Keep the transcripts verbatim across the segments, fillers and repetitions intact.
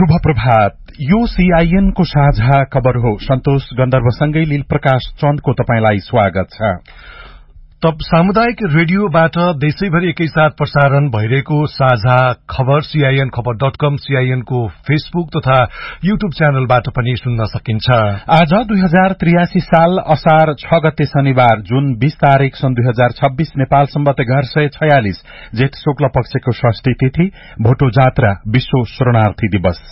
शुभ प्रभात। यो सीआईएन को साझा खबर हो। सन्तोष गन्धर्वसँगै लील प्रकाश चन्दको तपाईंलाई स्वागत छ। तब सामुदायिक रेडियोबाट देशैभरि एकैसाथ प्रसारण भइरहेको साझा खबर सीआईएन खबर डट कम, सीआईएन को फेसबुक तथा यूट्यूब च्यानलबाट पनि सुन्न सकिन्छ। आज दुई हजार त्रियासी साल असार छ गते शनिबार, जुन बीस तारीक सन् दुई हजार छब्बीस, नेपाल सम्बत एघार सय छयालिस, जेठ शुक्ल पक्षको षष्ठी तिथि, भोटो जात्रा, विश्व शरणार्थी दिवस।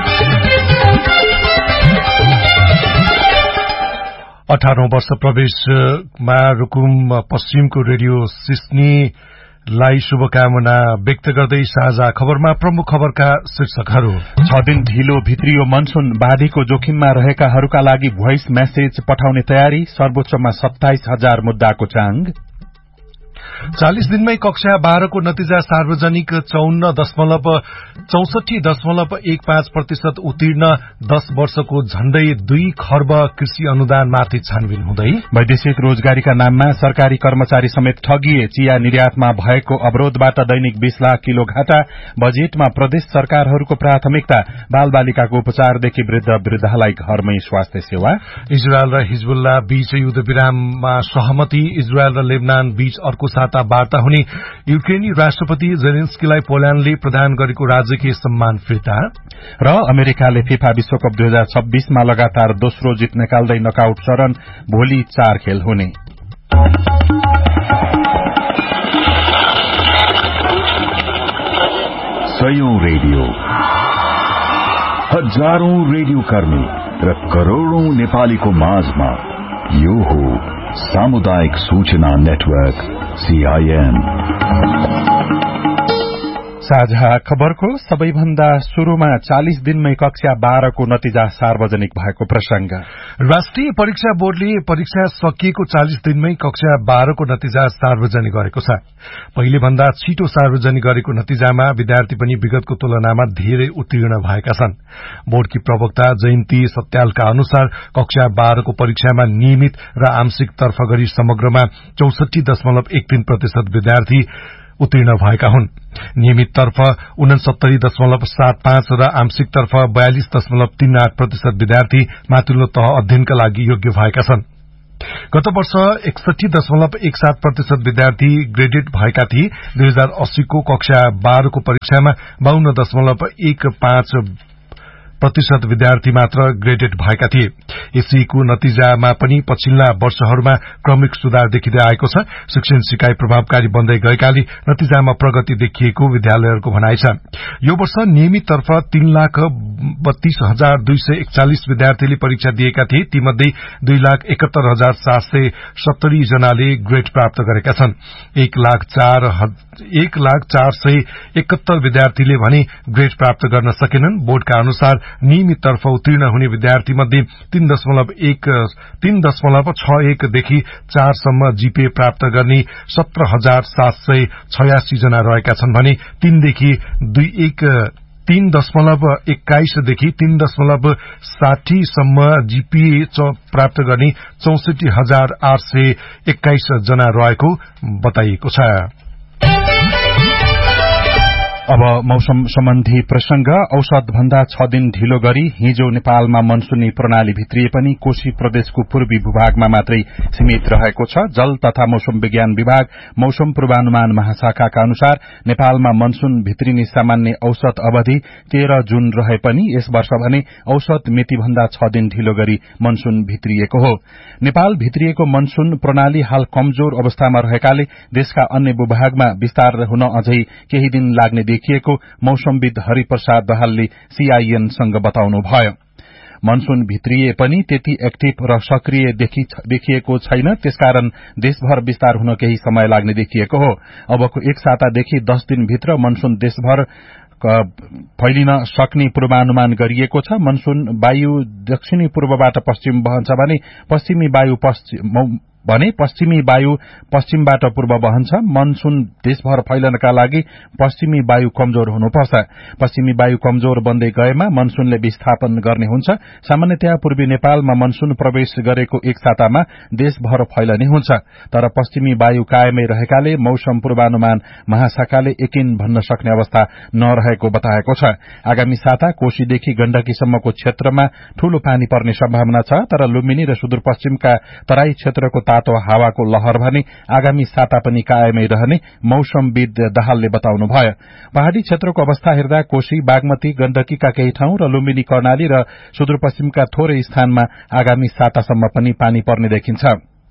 अठारौं वर्ष प्रवेशमा रुकुम पश्चिमको रेडियो सिस्नीलाई शुभकामना व्यक्त गर्दै साझा खबरमा प्रमुख खबरका शीर्षकहरू। छ दिन ढिलो भित्रियो मनसुन, बाढ़ीको जोखिममा रहेकाहरूका लागि भोइस मेसेज पठाउने तयारी, सर्वोच्चमा सत्ताइस हजार मुद्दाको चाङ। चालिस दिनमै कक्षा बाह्रको नतिजा सार्वजनिक, चौन्न दशमलव चौसठी दशमलव एक पाँच प्रतिशत उत्तीर्ण, दश वर्षको झण्डै दुई खर्ब कृषि अनुदानमाथि छानबिन हुँदै। वैदेशिक रोजगारीका नाममा सरकारी कर्मचारी समेत ठगिए, चिया निर्यातमा भएको अवरोधबाट दैनिक बीस लाख किलो घाटा। बजेटमा प्रदेश सरकारहरूको प्राथमिकता, बाल बालिकाको उपचारदेखि वृद्ध वृद्धालाई घरमै स्वास्थ्य सेवा। इजरायल र हिजबुल्ला बीच युद्ध विराममा सहमति, इजरायल र लेबनान बीच अर्को साता वार्ता हुने। युक्रेनी राष्ट्रपति जेलेन्स्कीलाई पोल्याण्डले प्रदान गरेको राजकीय सम्मान फिर्ता। र अमेरिकाले फिफा विश्वकप दुई हजार छब्बीसमा लगातार दोस्रो जित निकाल्दै नकआउट चरण, भोलि चार खेल हुने। सयौं रेडियो, हजारौं रेडियो कर्मी र करोड़ौं नेपालीको माझमा यो हो सामुदायिक सूचना नेटवर्क सीआईएन। साझा खबरको सबैभन्दा शुरूमा चालिस दिनमै कक्षा बाह्रको नतिजा सार्वजनिक भएको प्रसंग। राष्ट्रिय परीक्षा बोर्डले परीक्षा सकिएको चालिस दिनमै कक्षा बाह्रको नतिजा सार्वजनिक गरेको छ। पहिले भन्दा छिटो सार्वजनिक गरेको नतिजामा विद्यार्थी पनि विगतको तुलनामा धेरै उत्तीर्ण भएका छन्। बोर्डकी प्रवक्ता जयन्ती सत्यालका अनुसार कक्षा बाह्रको परीक्षामा नियमित र आंशिक तर्फ गरी समग्रमा चौसठी दशमलव एक तीन प्रतिशत विद्यार्थी उत्तीर्ण भएका हुन्। नियमित तर्फ उनसत्तरी दशमलव सात पाँच र आंशिक तर्फ बयालिस दशमलव तीन आठ प्रतिशत विद्यार्थी माथिल्लो तह अध्ययनका लागि योग्य भएका छन्। गत वर्ष एकसठी दशमलव एक सात प्रतिशत विद्यार्थी ग्रेडेड भएका थिए। दुई हजार अस्सीको कक्षा बाह्रको परीक्षामा बाहन्न दशमलव एक पाँच प्रतिशत विद्यार्थी मात्र ग्रेडेड भएका थिए। एसईको नतिजामा पनि पछिल्ला वर्षहरूमा क्रमिक सुधार देखिँदै आएको छ। शिक्षण सिकाइ प्रभावकारी बन्दै गएकाले नतिजामा प्रगति देखिएको विद्यालयहरूको भनाइ छ। यो वर्ष नियमित तर्फ तीन लाख बत्तीस हजार दुई सय एकचालिस विद्यार्थीले परीक्षा दिएका थिए। तीमध्ये दुई लाख एकात्तर हजार सात सय सत्तरी जनाले ग्रेड प्राप्त गरेका छन्। एक लाख चार एक लाख चार सय एकहत्तर विद्यार्थीले भने ग्रेड प्राप्त गर्न सकेनन्। बोर्डका अनुसार नियमित तर्फ उत्तीर्ण हुने विद्यार्थी मध्ये तीन दशमलव एक तीन दशमलव छ एकदेखि चारसम्म जीपीए प्राप्त गर्ने सत्र हजार सात सय छयासी जना रहेका छन् भने तीनदेखि दुई एक तीन दशमलव एक्काइसदेखि तीन दशमलव साठीसम्म जीपीए प्राप्त गर्ने चौसठी हजार आठ सय एक्काइस जना रहेको बताइएको छ। अब मौसम सम्बन्धी प्रसंग। औसत भन्दा छ दिन ढिलो गरी हिजो नेपालमा मनसुनी प्रणाली भित्रिए पनि कोशी प्रदेशको पूर्वी भूभागमा मात्रै सीमित रहेको छ। जल तथा मौसम विज्ञान विभाग मौसम पूर्वानुमान महाशाखाका अनुसार नेपालमा मनसुन भित्रिने सामान्य औसत अवधि तेह्र जून रहे पनि यस वर्ष भने औसत मिति भन्दा छ दिन ढिलो गरी मनसुन भित्रिएको हो। नेपाल भित्रिएको मनसुन प्रणाली हाल कमजोर अवस्थामा रहेकाले देशका अन्य भूभागमा विस्तार हुन अझै केही दिन लाग्ने देखिएको मौसमविद हरिप्रसाद बहालले सीआईएनसँग बताउनुभयो। मनसुन भित्रिए पनि त्यति एक्टिभ र सक्रिय देखिएको छैन, त्यसकारण देशभर विस्तार हुन केही समय लाग्ने देखिएको हो। अबको एक सातादेखि दश दिनभित्र मनसुन देशभर फैलिन सक्ने पूर्वानुमान गरिएको छ। मनसुन वायु दक्षिणी पूर्वबाट पश्चिम बहन्छ भने पश्चिमी वायु भने पश्चिमी वायु पश्चिमबाट पूर्व बहन्छ। मनसून देशभर फैलनका लागि पश्चिमी वायु कमजोर हुनुपर्छ। पश्चिमी वायु कमजोर बन्दै गएमा मनसूनले विस्थापन गर्ने हुन्छ। सामान्यतया पूर्वी नेपालमा मनसून प्रवेश गरेको एक सातामा देशभर फैलने हुन्छ, तर पश्चिमी वायु कायमै रहेकाले मौसम पूर्वानुमान महाशाखाले यकिन भन्न सक्ने अवस्था नरहेको बताएको छ। आगामी साता कोशीदेखि गण्डकीसम्मको क्षेत्रमा ठूलो पानी पर्ने सम्भावना छ, तर लुम्बिनी र सुदूरपश्चिमका तराई क्षेत्रको तातो हावाको लहर भने आगामी साता पनि कायमै रहने मौसमविद दाहालले बताउनुभयो। पहाड़ी क्षेत्रको अवस्था हेर्दा कोशी, बागमती, गण्डकीका केही ठाउँ र लुम्बिनी, कर्णाली र सुदूरपश्चिमका थोरै स्थानमा आगामी सातासम्म पनि पानी पर्ने देखिन्छ।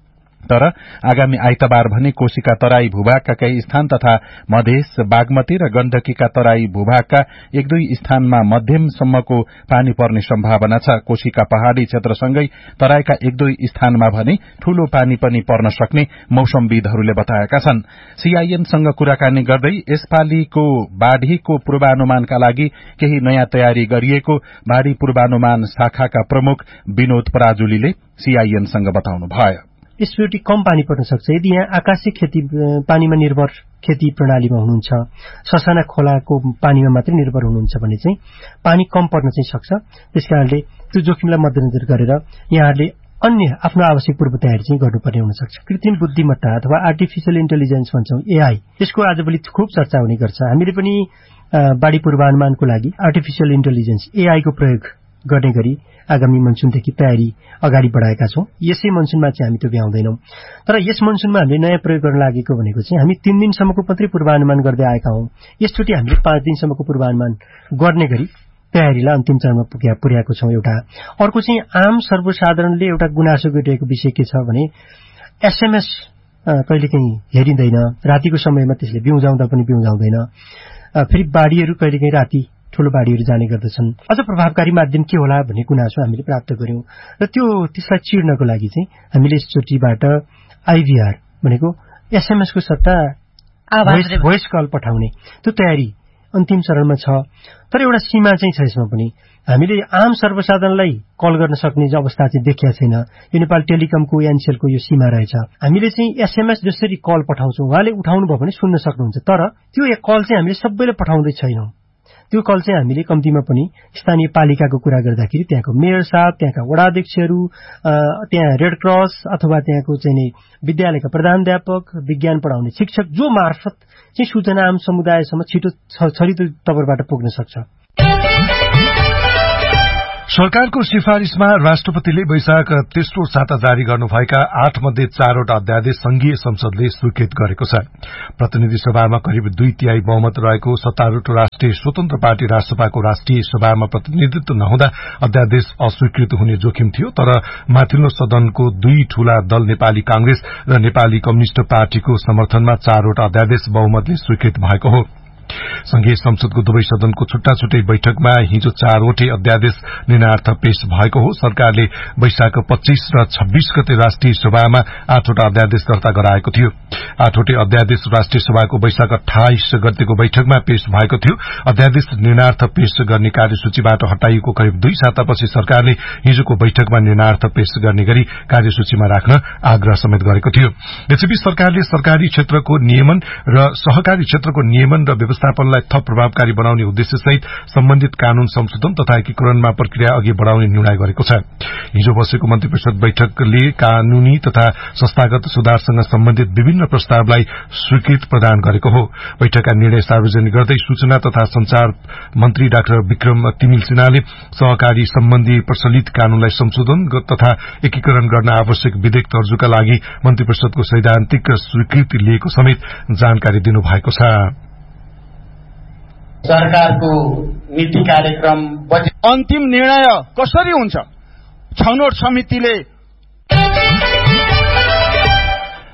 तर आगामी आइतबार भने कोशीका तराई भूभागका केही स्थान तथा मधेस, बागमती र गण्डकीका तराई भूभागका एक दुई स्थानमा मध्यमसम्मको पानी पर्ने सम्भावना छ। कोशीका पहाड़ी क्षेत्रसँगै तराईका एक दुई स्थानमा भने ठूलो पानी पनि पर्न सक्ने मौसमविदहरूले बताएका छन्। सीआईएनसँग कुराकानी गर्दै यसपालिको बाढ़ीको पूर्वानुमानका लागि केही नयाँ तयारी गरिएको बाढ़ी पूर्वानुमान शाखाका प्रमुख विनोद पराजुलीले सीआईएनसँग बताउनुभयो। यसचोटि कम पानी पर्न सक्छ यदि यहाँ आकाशीय खेती पानीमा निर्भर खेती प्रणालीमा हुनुहुन्छ, ससाना खोलाको पानीमा मात्रै निर्भर हुनुहुन्छ भने चाहिँ पानी कम पर्न चाहिँ सक्छ। त्यसकारणले त्यो जोखिमलाई मध्यनजर गरेर यहाँहरूले अन्य आफ्नो आवश्यक पूर्व तयारी चाहिँ गर्नुपर्ने हुन सक्छ। कृत्रिम बुद्धिमत्ता अथवा आर्टिफिशियल इन्टेलिजेन्स भन्छौं, एआई, यसको आजभोलि खूब चर्चा हुने गर्छ। हामीले पनि बाढ़ी पूर्वानुमानको लागि आर्टिफिशियल इन्टेलिजेन्स एआई को प्रयोग गर्ने गरी आगामी मनसूनदेखि तयारी अगाडि बढाएका छौं। यसै मनसूनमा चाहिँ हामी त्यो भ्याउँदैनौं, तर यस मनसूनमा हामीले नयाँ प्रयोग गर्न लागेको भनेको चाहिँ हामी तीन दिनसम्मको मात्रै पूर्वानुमान गर्दै आएका हौं। यसचोटि हामीले पाँच दिनसम्मको पूर्वानुमान गर्ने गरी तयारीलाई अन्तिम चरणमा पुर्याएको छौं। एउटा अर्को चाहिँ आम सर्वसाधारणले एउटा गुनासो गरिरहेको विषय के छ भने एसएमएस कहिलेकाहीँ हेरिँदैन, रातिको समयमा त्यसले बिउजाउँदा पनि बिउजाउँदैन। फेरि बाढीहरू कहिलेकाहीँ राति ठूलो बाढीहरू जाने गर्दछन्। अझ प्रभावकारी माध्यम के होला भन्ने गुनासो हामीले प्राप्त गर्यौं र त्यो त्यसलाई चिर्नको लागि चाहिँ हामीले यसचोटिबाट आईभीआर भनेको एसएमएस को सट्टा भोइस कल पठाउने त्यो तयारी अन्तिम चरणमा छ। तर एउटा सीमा चाहिँ छ यसमा पनि। हामीले आम सर्वसाधारणलाई कल गर्न सक्ने अवस्था चाहिँ देखिया छैन। यो नेपाल टेलिकमको एनसेलको यो सीमा रहेछ। हामीले चाहिँ एसएमएस जसरी कल पठाउँछौं, उहाँले उठाउनु भयो भने सुन्न सक्नुहुन्छ, तर त्यो एक कल चाहिँ हामीले सबैले पठाउँदै छैनौं। त्यो कल चाहिँ हामीले कम्तीमा पनि स्थानीय पालिकाको कुरा गर्दाखेरि त्यहाँको मेयर साहब, त्यहाँका वडाध्यक्षहरू, त्यहाँ रेड क्रस अथवा त्यहाँको चाहिँ विद्यालयका प्रधानाध्यापक, विज्ञान पढाउने शिक्षक जो मार्फत चाहिँ सूचना आम समुदायसम्म छिटो छरितो तवरबाट पुग्न सक्छ। सरकारको सिफारिशमा राष्ट्रपतिले वैशाख तेस्रो साता जारी गर्नुभएका आठ मध्ये चारवटा अध्यादेश संघीय संसदले स्वीकृत गरेको छ। प्रतिनिधि सभामा करिब दुई तिहाई बहुमत रहेको सत्तारूढ़ राष्ट्रिय स्वतन्त्र पार्टी राष्ट्रसभाको राष्ट्रिय सभामा प्रतिनिधित्व नहुँदा अध्यादेश अस्वीकृत हुने जोखिम थियो, तर माथिल्लो सदनको दुई ठूला दल नेपाली कांग्रेस र नेपाली कम्युनिष्ट पार्टीको समर्थनमा चारवटा अध्यादेश बहुमतले स्वीकृत भएको हो। संघीय संसदको दुवै सदनको छुट्टा छुट्टै बैठकमा हिजो चारवटै अध्यादेश निर्णयार्थ पेश भएको हो। सरकारले वैशाख पच्चीस र छब्बीस गते राष्ट्रिय सभामा आठवटा अध्यादेश दर्ता गराएको थियो। आठवटै अध्यादेश राष्ट्रिय सभाको वैशाख अठाइस गतेको बैठकमा पेश भएको थियो। अध्यादेश निर्णयार्थ पेश गर्ने कार्यसूचीबाट हटाइएको करिब दुई सातापछि सरकारले हिजोको बैठकमा निर्णयार्थ पेश गर्ने गरी कार्यसूचीमा राख्न आग्रह समेत गरेको थियो। यसैबीच सरकारले सरकारी क्षेत्रको नियमन र सहकारी क्षेत्रको नियमन र व्यवस्थापनलाई थप प्रभावकारी बनाउने उद्देश्यसहित सम्बन्धित कानून संशोधन तथा एकीकरणमा प्रक्रिया अघि बढ़ाउने निर्णय गरेको छ। हिजो बसेको मन्त्री परिषद बैठकले कानूनी तथा संस्थागत सुधारसँग सम्बन्धित विभिन्न प्रस्तावलाई स्वीकृति प्रदान गरेको हो। बैठकका निर्णय सार्वजनिक गर्दै सूचना तथा संचार मन्त्री डाक्टर विक्रम तिमिल सिन्हाले सहकारी सम्बन्धी प्रचलित कानूनलाई संशोधन तथा एकीकरण गर्न आवश्यक विधेयक तर्जुका लागि मन्त्री परिषदको सैद्धान्तिक स्वीकृति लिएको समेत जानकारी दिनुभएको छ। सरकारको नीति कार्यक्रम बजेट अन्तिम निर्णय कसरी हुन्छ? छनौट समितिले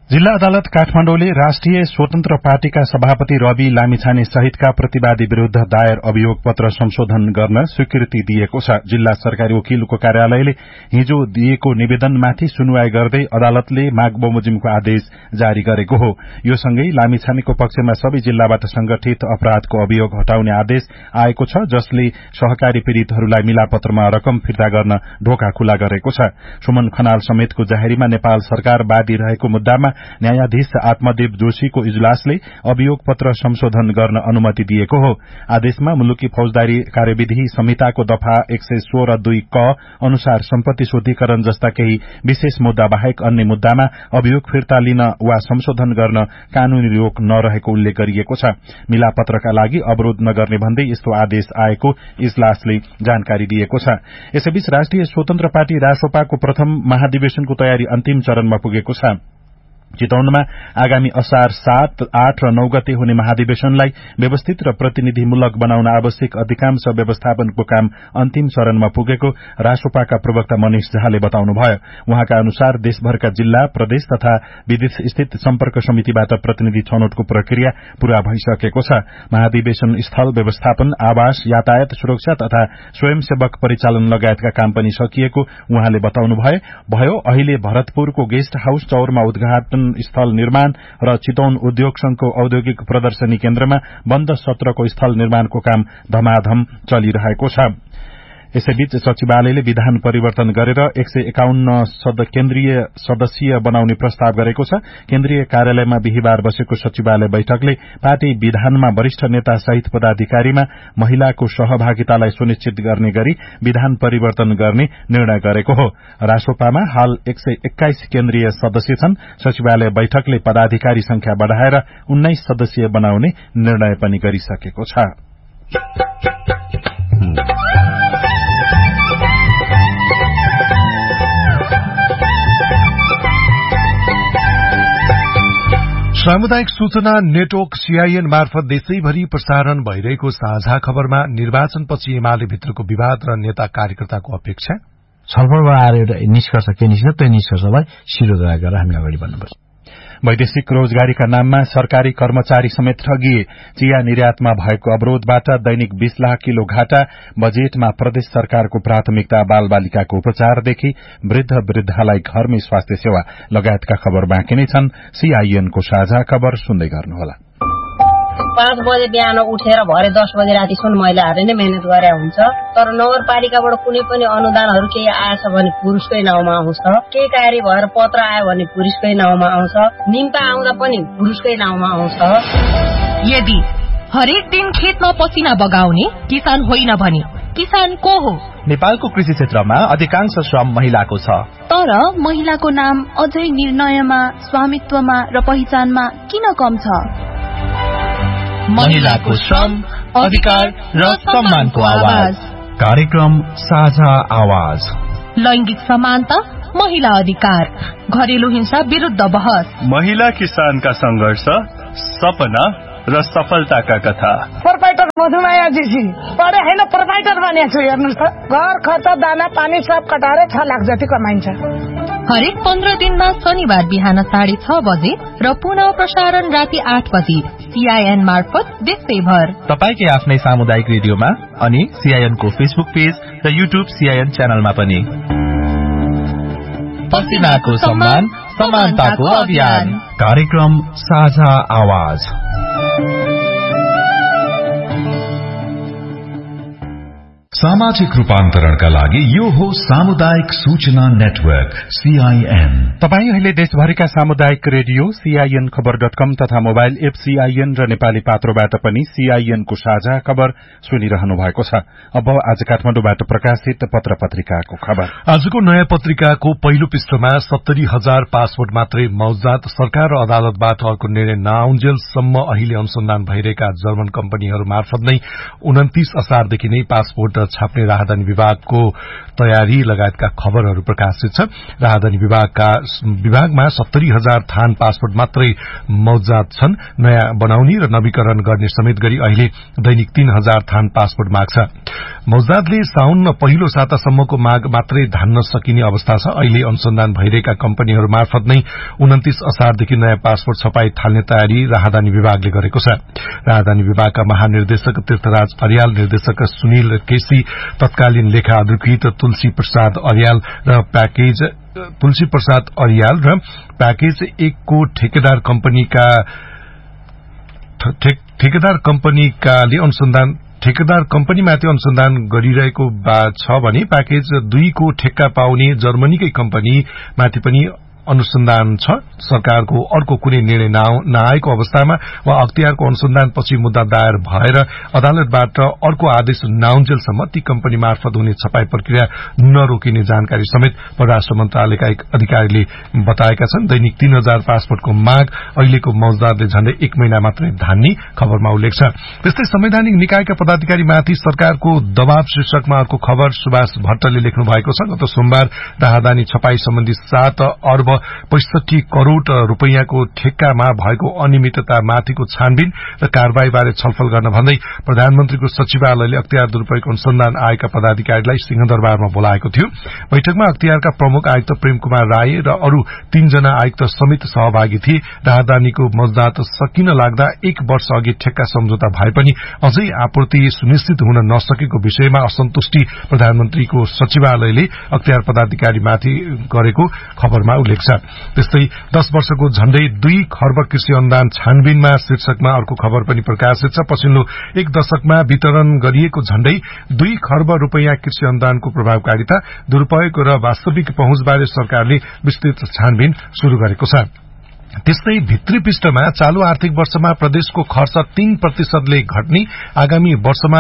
जिल्ला अदालत काठमाडौँले राष्ट्रिय स्वतन्त्र पार्टीका सभापति रवि लामिछाने सहितका प्रतिवादी विरूद्ध दायर अभियोग पत्र संशोधन गर्न स्वीकृति दिएको छ। जिल्ला सरकारी वकिलको कार्यालयले हिजो दिएको निवेदनमाथि सुनवाई गर्दै अदालतले माग बमोजिमको आदेश जारी गरेको हो। यो सँगै लामिछानेको पक्षमा सबै जिल्लाबाट संगठित अपराधको अभियोग हटाउने आदेश आएको छ, जसले सहकारी पीड़ितहरूलाई मिलापत्रमा रकम फिर्ता गर्न ढोका खुला गरेको छ। सुमन खनाल समेतको जाहेरीमा नेपाल सरकार बादी रहेको मुद्दामा न्यायाधीश आत्मदेव जोशीको इजलासले अभियोग पत्र संशोधन गर्न अनुमति दिएको हो। आदेशमा मुलुकी फौजदारी कार्यविधि संहिताको दफा एक सय सोह्र दुई क अनुसार सम्पत्ति शुद्धिकरण जस्ता केही विशेष मुद्दा बाहेक अन्य मुद्दामा अभियोग फिर्ता लिन वा संशोधन गर्न कानूनी रोक नरहेको उल्लेख गरिएको छ। मिलापत्रका लागि अवरोध नगर्ने भन्दै यस्तो आदेश आएको इजलासले जानकारी दिएको छ। यसैबीच राष्ट्रिय स्वतन्त्र पार्टी रासोपाको प्रथम महाधिवेशनको तयारी अन्तिम चरणमा पुगेको छ। चितवनमा आगामी असार सात आठ र नौ गते हुने महाधिवेशनलाई व्यवस्थित र प्रतिनिधिमूलक बनाउन आवश्यक अधिकांश व्यवस्थापनको काम अन्तिम चरणमा पुगेको रासोपाका प्रवक्ता मनिष झाले बताउनुभयो। उहाँका अनुसार देशभरका जिल्ला, प्रदेश तथा विदेश स्थित सम्पर्क समितिबाट प्रतिनिधि छनौटको प्रक्रिया पूरा भइसकेको छ। महाधिवेशन स्थल व्यवस्थापन, आवास, यातायात सुरक्षा तथा स्वयंसेवक परिचालन लगायतका काम पनि सकिएको उहाँले बताउनुभयो। अहिले भरतपुरको गेस्ट हाउस चौरमा उद्घाटन स्थल निर्माण र चितवन उद्योग संघको औद्योगिक प्रदर्शनी केन्द्रमा बन्द सत्रको स्थल निर्माणको काम धमाधम चलिरहेको छ। यसैबीच सचिवालयले विधान परिवर्तन गरेर एक सय एकाउन्न केन्द्रीय सदस्यीय बनाउने प्रस्ताव गरेको छ। केन्द्रीय कार्यालयमा बिहिबार बसेको सचिवालय बैठकले पार्टी विधानमा वरिष्ठ नेता सहित पदाधिकारीमा महिलाको सहभागितालाई सुनिश्चित गर्ने गरी विधान परिवर्तन गर्ने निर्णय गरेको हो। रासोपामा हाल एक सय एक्काइस केन्द्रीय सदस्य छन्। सचिवालय बैठकले पदाधिकारी संख्या बढ़ाएर उन्नाइस सदस्यीय बनाउने निर्णय पनि गरिसकेको छ। सामुदायिक सूचना नेटवर्क सीआईएन मार्फत देशैभरि प्रसारण भइरहेको साझा खबरमा निर्वाचनपछि एमाले भित्रको विवाद र नेता कार्यकर्ताको अपेक्षा छलफलबाट आएर एउटा निष्कर्ष के निस्कन्छ त्यो निष्कर्षलाई शिरोधार्य गरेर हामी अगाडि बढ्नुपर्छ। वैदेशिक रोजगारीका नाममा सरकारी कर्मचारी समेत ठगिए। चिया निर्यातमा भएको अवरोधबाट दैनिक बीस लाख किलो घाटा। बजेटमा प्रदेश सरकारको प्राथमिकता बाल बालिकाको उपचारदेखि वृद्ध वृद्धालाई घरमै स्वास्थ्य सेवा लगायतका खबर बाँकी नै छन्। सीआईएनको साझा खबर सुन्दै गर्नुहोला। पाँच बजे बिहान उठेर भरे दस बजे रातिसम्म महिलाहरूले नै मेहनत गरे हुन्छ, तर नगरपालिकाबाट कुनै पनि अनुदानहरू केही आएछ भने पुरुषकै नाउँमा आउँछ, केही कार्य भएर पत्र आयो भने पुरुषकै नाउँमा आउँछ, निम्ता आउँदा पनि पुरुषकै नाउँमा आउँछ। यदि हरेक दिन खेतमा पसिना बगाउने किसान होइन भने किसान को हो? नेपालको कृषि क्षेत्रमा अधिकांश श्रम महिलाको छ, तर महिलाको नाम अझै निर्णयमा, स्वामित्वमा र पहिचानमा किन कम छ? महिलाको श्रम, अधिकार र सम्मानको आवाज। कार्यक्रम साझा आवाज। लैंगिक समानता, महिला अधिकार, घरेलु हिंसा विरुद्ध बहस, महिला किसानका संघर्ष, सपना र सफलताका कथा। प्रोपाइटर मधुमाया जीसी पढे हैन, प्रोपाइटर बनेको छु। हेर्नुस् त, घर खर्च, दाना पानी सब कटाएर छ लाख जति कमाइन्छ। हरेक पन्ध्र दिनमा शनिबार बिहान साढे छ बजे र पुनः प्रसारण राति आठ बजे सीआईएन मार्फत देशैभर तपाईकै आफ्नै सामुदायिक रेडियोमा अनि सीआईएनको फेसबुक पेज र युट्युब सीआईएन च्यानलमा पनि। पसिनाको सम्मान, समानताको अभियान। कार्यक्रम साझा आवाज। सामाजिक रूपान्तरणका लागि यो हो सामुदायिक सूचना नेटवर्क सीआईएन। तपाई अहिले देशभरिका सामुदायिक रेडियो सीआईएन खबर डट कम तथा मोबाइल एप सीआईएन र नेपाली पात्रोबाट पनि सीआईएनको साझा खबर सुनिरहनु भएको छ। अब आज काठमाडौँबाट प्रकाशित पत्र पत्रिकाको खबर। आजको नयाँ पत्रिकाको पहिलो पृष्ठमा सत्तरी हजार पासपोर्ट मात्रै मौजात, सरकार र अदालतबाट अर्को निर्णय नआउन्जेलसम्म अहिले अनुसन्धान भइरहेका जर्मन कम्पनीहरू मार्फत नै उन्तिस असारदेखि नै पासपोर्ट छाप्ने राहदानी विभागको तयारी लगायतका खबरहरू प्रकाशित छ। राहदानी विभागका विभागमा सत्तरी हजार थान पासपोर्ट मात्रै मौजात छन्। नयाँ बनाउने र नवीकरण गर्ने समेत गरी अहिले दैनिक तीन हजार थान पासपोर्ट माग्छ। मौजादले साउन पहिलो सातासम्मको माग मात्रै धान्न सकिने अवस्था छ। अहिले अनुसन्धान भइरहेका कम्पनीहरू मार्फत नै उन्तिस असारदेखि नयाँ पासपोर्ट छपाई थाल्ने तयारी राहदानी विभागले गरेको छ। राहदानी विभागका महानिर्देशक तीर्थराज अर्याल, निर्देशक सुनिल केसी, तत्कालीन लेखा अधिकृत तुलसी प्रसाद अर्याल र प्याकेज तुलसी प्रसाद अर्याल र प्याकेज एक को ठेकेदार कम्पनीका ठेकेदार कम्पनीकाले अनुसन्धान ठेकेदार कम्पनीमाथि अनुसन्धान गरिरहेको छ भने प्याकेज दुईको ठेक्का पाउने जर्मनीकै कम्पनीमाथि पनि अनुसन्धान छ। सरकारको अर्को कुनै निर्णय नआएको अवस्थामा वा अख्तियारको अनुसन्धानपछि मुद्दा दायर भएर अदालतबाट अर्को आदेश नआउन्जेलसम्म ती कम्पनी मार्फत हुने छपाई प्रक्रिया नरोकिने जानकारी समेत परराष्ट्र मन्त्रालयका एक अधिकारीले बताएका छन्। दैनिक तीन हजार पासपोर्टको माग अहिलेको मौजदारले झण्डै एक महिना मात्रै धान्ने खबरमा उल्लेख छ। त्यस्तै संवैधानिक निकायका पदाधिकारीमाथि सरकारको दबाव शीर्षकमा अर्को खबर सुभाष भट्टले लेख्नु भएको छ। गत सोमबार राहदानी छपाई सम्बन्धी सात अर्ब पैंसठी करोड़ रूपियाँको ठेक्कामा भएको अनियमिततामाथिको छानबिन र कार्यवाहीबारे छलफल गर्न भन्दै प्रधानमन्त्रीको सचिवालयले अख्तियार दुरूपयोग अनुसन्धान आयोगका पदाधिकारीलाई सिंहदरबारमा बोलाएको थियो। बैठकमा अख्तियारका प्रमुख आयुक्त प्रेम कुमार राय र अरू तीनजना आयुक्त समेत सहभागी थिए। राहदानीको मौजदात सकिन लाग्दा एक वर्ष अघि ठेक्का सम्झौता भए पनि अझै आपूर्ति सुनिश्चित हुन नसकेको विषयमा असन्तुष्टि प्रधानमन्त्रीको सचिवालयले अख्तियार पदाधिकारीमाथि गरेको खबरमा उल्लेख छ। त्यस्तै दश वर्षको झण्डै दुई खर्ब कृषि अनुदान छानबिनमा शीर्षकमा अर्को खबर पनि प्रकाशित छ। पछिल्लो एक दशकमा वितरण गरिएको झण्डै दुई खर्ब रूपियाँ कृषि अनुदानको प्रभावकारिता, दुरूपयोग र वास्तविक पहुँचबारे सरकारले विस्तृत छानबिन शुरू गरेको छ। त्यस्तै भित्री पृष्ठमा चालू आर्थिक वर्षमा प्रदेशको खर्च तीन प्रतिशतले घट्ने, आगामी वर्षमा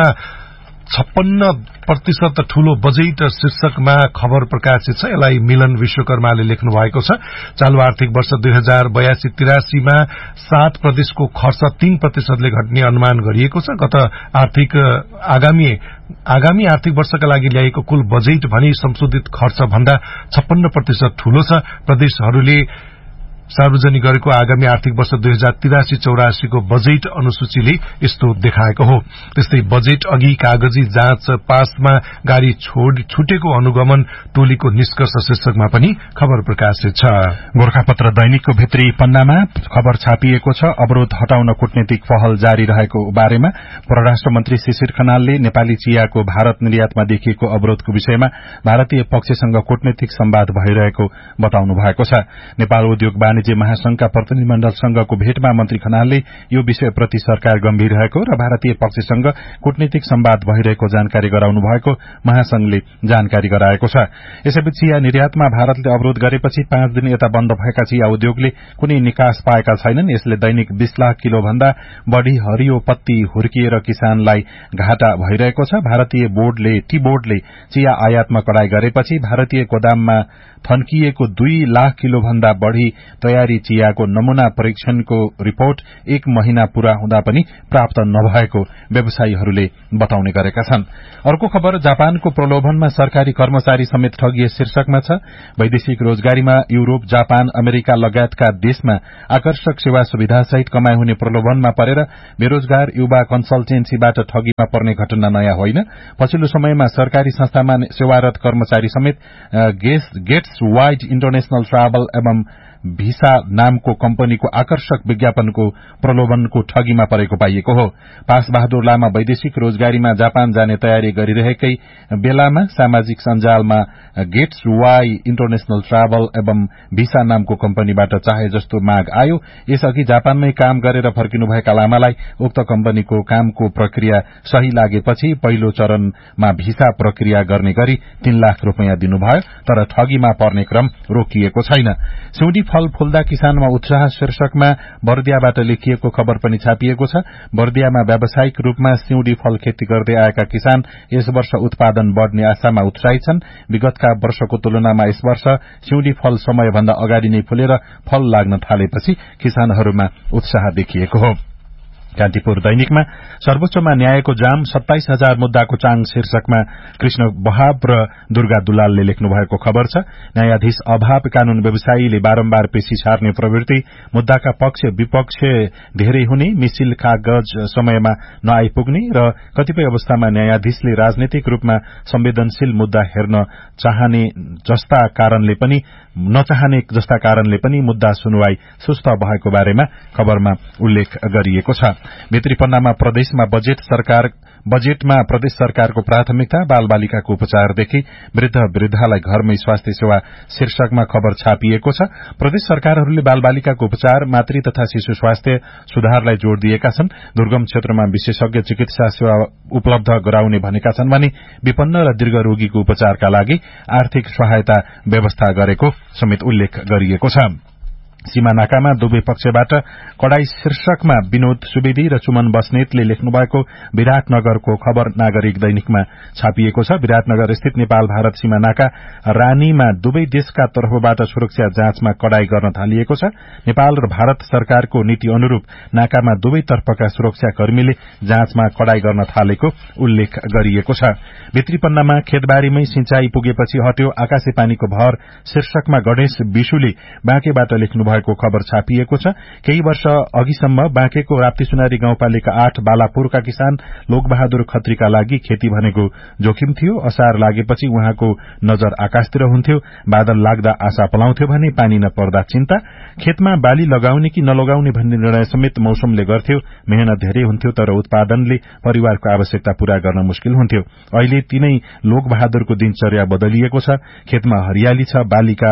छप्पन्न प्रतिशत ठूलो बजेट शीर्षकमा खबर प्रकाशित छ। यसलाई मिलन विश्वकर्माले लेख्नु भएको छ। चालू आर्थिक वर्ष दुई हजार बयासी तिरासीमा सात प्रदेशको खर्च तीन प्रतिशतले घट्ने अनुमान गरिएको छ। गत आर्थिक आगामी आगामी आर्थिक वर्षका लागि ल्याएको कुल बजेट भने संशोधित खर्च भन्दा छप्पन्न प्रतिशत ठूलो छ। प्रदेशहरूले सार्वजनिक गरेको आगामी आर्थिक वर्ष दुई हजार तिरासी चौरासीको बजेट अनुसूचीले यस्तो देखाएको हो। त्यस्तै बजेट अघि कागजी जाँच पासमा गाड़ी छुटेको अनुगमन टोलीको निष्कर्ष शीर्षकमा पनि खबर प्रकाशित छ। गोरखापत्र दैनिकको भित्री पन्नामा खबर छापिएको छ। अवरोध हटाउन कूटनीतिक पहल जारी रहेको बारेमा परराष्ट्र मन्त्री शिशिर खनालले नेपाली चियाको भारत निर्यातमा देखिएको अवरोधको विषयमा भारतीय पक्षसँग कूटनीतिक सम्वाद भइरहेको बताउनु भएको छ। नेपाल उद्योग वाणिज्य महासंघका प्रतिनिधिमण्डलसँगको भेटमा मन्त्री खनालले यो विषयप्रति सरकार गम्भीर रहेको र भारतीय पक्षसँग कूटनीतिक सम्वाद भइरहेको जानकारी गराउनु भएको महासंघले जानकारी गराएको छ। यसैबीच चिया निर्यातमा भारतले अवरोध गरेपछि पाँच दिन यता बन्द भएका चिया उद्योगले कुनै निकास पाएका छैनन्। यसले दैनिक बीस लाख किलो भन्दा बढ़ी हरियो पत्ती हुर्किएर किसानलाई घाटा भइरहेको छ। भारतीय बोर्डले टी बोर्डले चिया आयातमा कडाई गरेपछि भारतीय गोदाममा थन्किएको दुई लाख किलो भन्दा बढ़ी तयारी चियाको नमूना परीक्षणको रिपोर्ट एक महिना पूरा हुँदा पनि प्राप्त नभएको व्यवसायीहरूले बताउने गरेका छन्। अर्को खबर जापानको प्रलोभनमा सरकारी कर्मचारी समेत ठगिए शीर्षकमा छ। वैदेशिक रोजगारीमा युरोप, जापान, अमेरिका लगायतका देशमा आकर्षक सेवा सुविधासहित कमाई हुने प्रलोभनमा परेर बेरोजगार युवा कन्सल्टेन्सीबाट ठगीमा पर्ने घटना नयाँ होइन। पछिल्लो समयमा सरकारी संस्थामा सेवारत कर्मचारी समेत गेट्स वाइड इन्टरनेशनल ट्राभल एवं भिसा नामको कम्पनीको आकर्षक विज्ञापनको प्रलोभनको ठगीमा परेको पाइएको हो। पास बहादुर लामा वैदेशिक रोजगारीमा जापान जाने तयारी गरिरहेकै बेलामा सामाजिक सञ्जालमा गेट्स वाई इन्टरनेशनल ट्राभल एवं भिसा नामको कम्पनीबाट चाहे जस्तो माग आयो। यसअघि जापानमै काम गरेर फर्किनुभएका लामालाई उक्त कम्पनीको कामको प्रक्रिया सही लागेपछि पहिलो चरणमा भिसा प्रक्रिया गर्ने गरी तीन लाख रूपियाँ दिनुभयो, तर ठगीमा पर्ने क्रम रोकिएको छैन। सिउँडी फल फुल्दा किसानमा उत्साह शीर्षकमा बर्दियाबाट लेखिएको खबर पनि छापिएको छ। बर्दियामा व्यावसायिक रूपमा सिउँडी फल खेती गर्दै आएका किसान यस वर्ष उत्पादन बढ़ने आशामा उत्साहित छन्। विगतका वर्षको तुलनामा यस वर्ष सिउँडी फल समयभन्दा अगाडि नै फुलेर फल लाग्न थालेपछि किसानहरूमा उत्साह देखिएको हो। कान्तिपुर दैनिकमा सर्वोच्चमा न्यायको जाम सत्ताइस हजार मुद्दाको चाङ शीर्षकमा कृष्ण बहाब र दुर्गा दुलालले लेख्नु भएको खबर छ। न्यायाधीश अभाव कानून व्यवसायीले बारम्बार पेशी सार्ने प्रवृत्ति, मुद्दाका पक्ष विपक्ष धेरै हुने, मिसिल कागज समयमा नआइपुग्ने र कतिपय अवस्थामा न्यायाधीशले राजनैतिक रूपमा संवेदनशील मुद्दा हेर्न चाहने जस्ता कारणले पनि नचाहने जस्ता कारणले पनि मुद्दा सुनवाई सुस्त भएको बारेमा खबरमा उल्लेख गरिएको छ। भित्री पन्नामा प्रदेशमा बजेट सरकार बजेटमा प्रदेश सरकारको प्राथमिकता बालबालिकाको उपचारदेखि वृद्ध वृद्धालाई घरमै स्वास्थ्य सेवा शीर्षकमा खबर छापिएको छ। प्रदेश सरकारहरूले बालबालिकाको उपचार, मातृ तथा शिशु स्वास्थ्य सुधारलाई जोड़ दिएका छन्। दुर्गम क्षेत्रमा विशेषज्ञ चिकित्सा सेवा उपलब्ध गराउने भनेका छन् भने विपन्न र दीर्घ रोगीको उपचारका लागि आर्थिक सहायता व्यवस्था गरेको समेत उल्लेख गरिएको छ। सीमा नाकामा दुवै पक्षबाट कडाई शीर्षकमा विनोद सुवेदी र चुमन बस्नेतले लेख्नु भएको विराटनगरको खबर नागरिक दैनिकमा छापिएको छ। विराटनगर स्थित नेपाल भारत सीमा नाका रानीमा दुवै देशका तर्फबाट सुरक्षा जाँचमा कडाई गर्न थालिएको छ। नेपाल र भारत सरकारको नीति अनुरूप नाकामा दुवै तर्फका सुरक्षाकर्मीले जाँचमा कडाई गर्न थालेको उल्लेख गरिएको छ। भित्री पन्नामा खेतबारीमै सिंचाई पुगेपछि हट्यो आकाशे पानीको भर शीर्षकमा गणेश विशुले बाँकेबाट लेख्नु भएको खबर छापिएको छ। केही वर्ष अघिसम्म बाँकेको राप्तीसुनारी गाउँपालिका आठ बालापुरका किसान लोकबहादुर खत्रीका लागि खेती भनेको जोखिम थियो। असार लागेपछि उहाँको नजर आकाशतिर हुन्थ्यो। बादल लाग्दा आशा पलाउँथ्यो भने पानी नपर्दा चिन्ता। खेतमा बाली लगाउने कि नलगाउने भन्ने निर्णय समेत मौसमले गर्थ्यो। मेहनत धेरै हुन्थ्यो तर उत्पादनले परिवारको आवश्यकता पूरा गर्न मुस्किल हुन्थ्यो। अहिले तीनै लोकबहादुरको दिनचर्या बदलिएको छ। खेतमा हरियाली छ, बालीका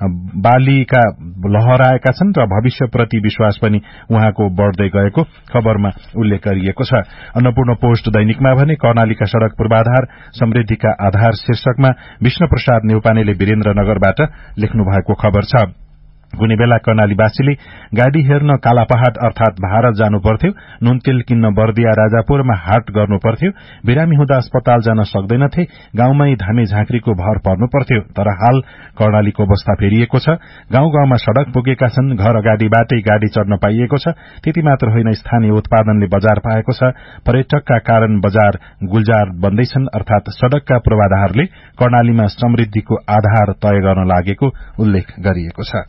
बालीका लहराएका छन् र भविष्यप्रति विश्वास पनि उहाँको बढ़दै गएको खबरमा उल्लेख गरिएको छ। अन्नपूर्ण पोस्ट दैनिकमा भने कर्णालीका सड़क पूर्वाधार समृद्धिका आधार शीर्षकमा विष्णु प्रसाद नेउपानेले वीरेन्द्रनगरबाट लेख्नु भएको खबर छ। कुनै बेला कर्णालीवासीले गाडी हेर्न कालापहाड़ अर्थात भारत जानु पर्थ्यो। नुन तेल किन्न बर्दिया राजापुरमा हाट गर्नु पर्थ्यो। बिरामी हुँदा अस्पताल जान सक्दैनथे। गाउँमै धामी झाँक्रीको भर पर्नु पर्थ्यो। तर हाल कर्णालीको अवस्था फेरिएको छ। गाउँ गाउँमा सड़क पुगेका छन्। घर अगाडिबाटै गाडी चढ्न पाइएको छ। त्यति मात्र होइन, स्थानीय उत्पादनले बजार पाएको छ। पर्यटकका कारण बजार गुलजार बन्दैछन् अर्थात सड़कका पूर्वाधारले कर्णालीमा समृद्धिको आधार तय गर्न लागेको उल्लेख गरिएको छ।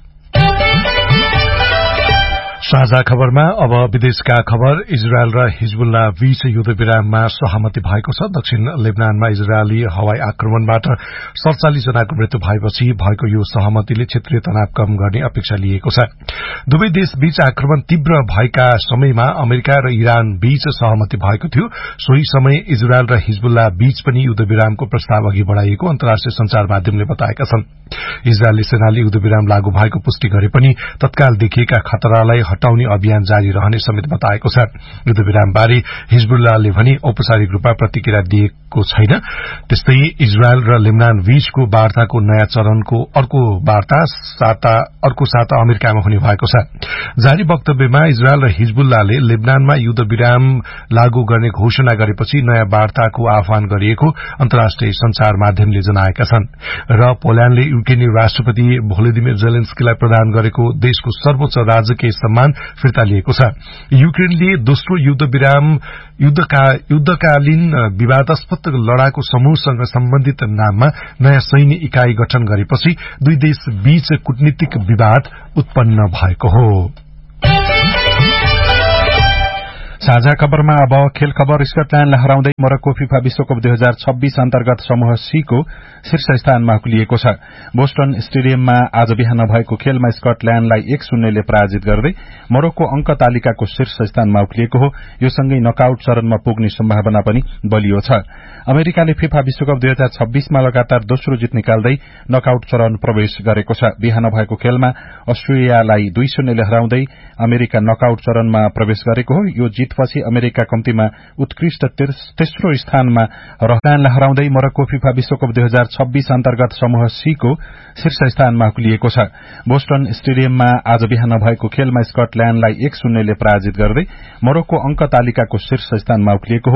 साझा खबरमा अब विदेशका खबर। इजरायल र हिजबुल्ला बीच युद्ध विराममा सहमति भएको छ। दक्षिण लेबनानमा इजरायली हवाई आक्रमणबाट सड़चालिस जनाको मृत्यु भएपछि भएको यो सहमतिले क्षेत्रीय तनाव कम गर्ने अपेक्षा लिएको छ। दुवै देश बीच आक्रमण तीव्र भएका समयमा अमेरिका र इरान बीच सहमति भएको थियो। सोही समय इजरायल र हिजबुल्ला बीच पनि युद्ध विरामको प्रस्ताव अघि बढ़ाइएको अन्तर्राष्ट्रिय संचार माध्यमले बताएका छन्। इजरायली सेनाले युद्ध विराम लागू भएको पुष्टि गरे पनि तत्काल देखिएका खतरालाई हटाउने अभियान जारी रहने समेत बताएको छ। युद्ध विरामबारे हिजबुल्लाले भने औपचारिक रूपमा प्रतिक्रिया दिएको छैन। त्यस्तै इजरायल र लेबनान बीचको वार्ताको नयाँ चरणको अर्को वार्ता साता अर्को साता अमेरिकामा हुने भएको छ। जारी वक्तव्यमा इजरायल र हिजबुल्लाले लेबनानमा युद्ध विराम लागू गर्ने घोषणा गरेपछि नयाँ वार्ताको आह्वान गरिएको अन्तर्राष्ट्रिय संचार माध्यमले जनाएका छन्। र पोल्याण्डले युक्रेनी राष्ट्रपति भोलोदिमिर जेलेन्स्कीलाई प्रदान गरेको देशको सर्वोच्च राजकीय सम्मान फिर्ता लिएको छ। युक्रेनले दोस्रो युद्ध विराम युद्धका युद्धकालीन विवादास्पद लडाकु समूहसँग सम्बन्धित नाममा नयाँ सैन्य इकाई गठन गरेपछि दुई देश बीच कूटनीतिक विवाद उत्पन्न भएको हो। साझा खबरमा अब खेल खबर। स्कटल्याण्डलाई हराउँदै मोरक्को फिफा विश्वकप दुई हजार छब्बीस अन्तर्गत समूह सी को शीर्ष स्थानमा उक्लिएको छ। बोस्टन स्टेडियममा आज बिहान भएको खेलमा स्कटल्याण्डलाई एक शून्यले पराजित गर्दै मोरक्को अंक तालिकाको शीर्ष स्थानमा उक्लिएको हो। यो सँगै नकआउट चरणमा पुग्ने सम्भावना पनि बलियो छ। अमेरिकाले फिफा विश्वकप दुई हजार छब्बीसमा लगातार दोस्रो जित निकाल्दै नकआउट चरण प्रवेश गरेको छ। बिहान भएको खेलमा अस्ट्रेलियालाई दुई शून्यले हराउँदै अमेरिका नकआउट चरणमा प्रवेश गरेको हो। यो जितपछि अमेरिका कम्तीमा उत्कृष्ट तेस्रो स्थानमा रहँदै हराउँदै मोरक्को फिफा विश्वकप दुई हजार छब्बीस अन्तर्गत समूह सी को शीर्ष स्थानमा उक्लिएको छ। बोस्टन स्टेडियममा आज बिहान भएको खेलमा स्कटल्याण्डलाई एक शून्यले पराजित गर्दै मोरक्को अंक तालिकाको शीर्ष स्थानमा उक्लिएको हो।